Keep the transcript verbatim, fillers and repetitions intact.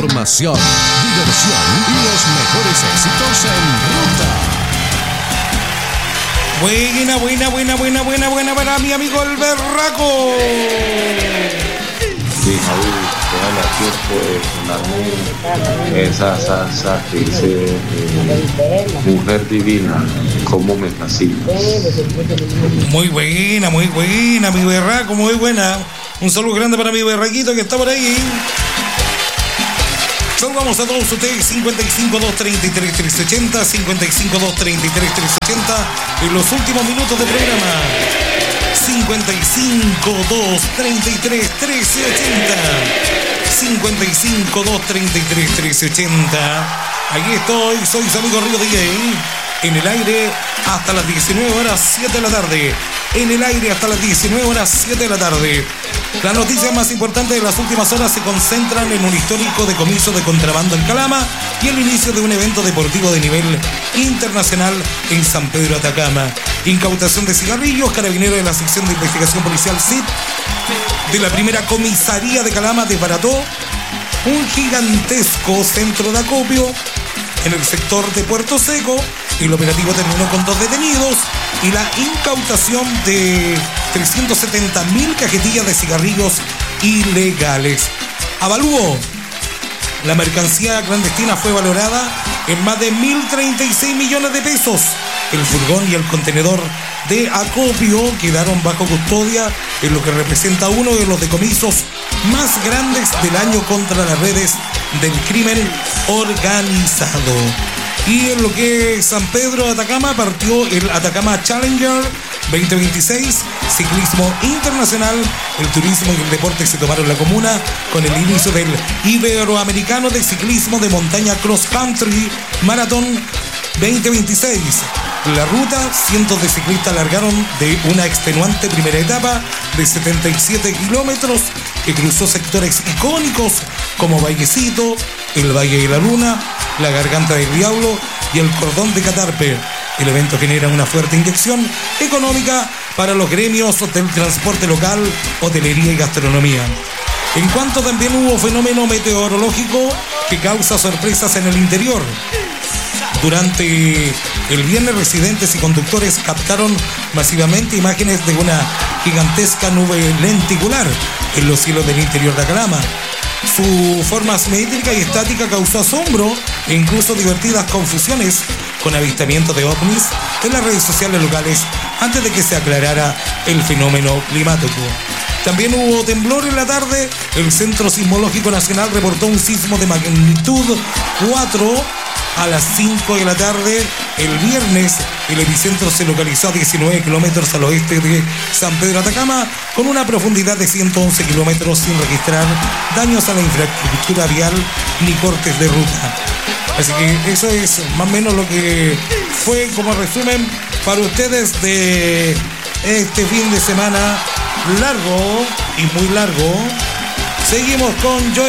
Información, diversión y los mejores éxitos en ruta. Buena, buena, buena, buena, buena, buena para mi amigo el Berraco. Sí, Javi, toda la tiempo de esa salsa que dice eh, mujer divina, cómo me fascina. Muy buena, muy buena, mi Berraco, muy buena. Un saludo grande para mi Berraquito que está por ahí. Saludamos a todos ustedes. Cincuenta y cinco, dos treinta y tres, trece ochenta, cincuenta y cinco, dos treinta y tres, trece ochenta en los últimos minutos de programa. Cincuenta y cinco, dos treinta y tres, trece ochenta, cincuenta y cinco, dos treinta y tres, trece ochenta. Aquí estoy, soy su amigo Río D J. En el aire hasta las diecinueve horas, siete de la tarde. En el aire hasta las diecinueve horas, siete de la tarde. Las noticias más importantes de las últimas horas se concentran en un histórico decomiso de contrabando en Calama y el inicio de un evento deportivo de nivel internacional en San Pedro Atacama. Incautación de cigarrillos. Carabineros de la sección de investigación policial S I P de la primera comisaría de Calama desbarató un gigantesco centro de acopio en el sector de Puerto Seco. El operativo terminó con dos detenidos y la incautación de trescientas setenta mil cajetillas de cigarrillos ilegales. Avalúo. La mercancía clandestina fue valorada en más de mil treinta y seis millones de pesos. El furgón y el contenedor de acopio quedaron bajo custodia en lo que representa uno de los decomisos más grandes del año contra las redes del crimen organizado. Y en lo que es San Pedro de Atacama partió el Atacama Challenger veinte veintiséis, ciclismo internacional. El turismo y el deporte se tomaron la comuna con el inicio del Iberoamericano de Ciclismo de Montaña Cross Country Maratón veinte veintiséis. La ruta, cientos de ciclistas largaron de una extenuante primera etapa de setenta y siete kilómetros que cruzó sectores icónicos como Vallecito, el Valle de la Luna, la Garganta del Diablo y el Cordón de Catarpe. El evento genera una fuerte inyección económica para los gremios del transporte local, hotelería y gastronomía. En cuanto también hubo fenómeno meteorológico que causa sorpresas en el interior. Durante el viernes, residentes y conductores captaron masivamente imágenes de una gigantesca nube lenticular en los cielos del interior de Calama. Su forma asimétrica y estática causó asombro e incluso divertidas confusiones con avistamientos de ovnis en las redes sociales locales antes de que se aclarara el fenómeno climático. También hubo temblor en la tarde. El Centro Sismológico Nacional reportó un sismo de magnitud cuatro a las cinco de la tarde el viernes. El epicentro se localizó a diecinueve kilómetros al oeste de San Pedro Atacama, con una profundidad de ciento once kilómetros, sin registrar daños a la infraestructura vial ni cortes de ruta. Así que eso es más o menos lo que fue como resumen para ustedes de este fin de semana largo y muy largo. Seguimos con Joe